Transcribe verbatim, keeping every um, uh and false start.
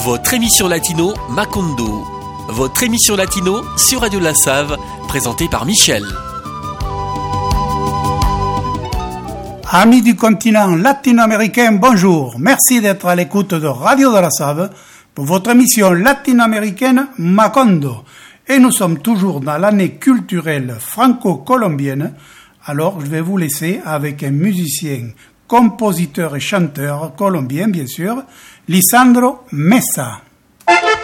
Votre émission latino Macondo. Votre émission latino sur Radio La Save, présentée par Michel. Amis du continent latino-américain, bonjour. Merci d'être à l'écoute de Radio de la Save pour votre émission latino-américaine Macondo. Et nous sommes toujours dans l'année culturelle franco-colombienne. Alors, je vais vous laisser avec un musicien, compositeur et chanteur colombien, bien sûr, Lisandro Mesa.